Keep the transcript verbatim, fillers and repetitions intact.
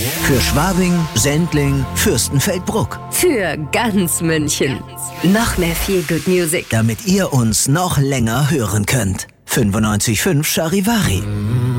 Für Schwabing, Sendling, Fürstenfeldbruck. Für ganz München. Noch mehr Feel Good Music. Damit ihr uns noch länger hören könnt. fünfundneunzig Komma fünf Charivari.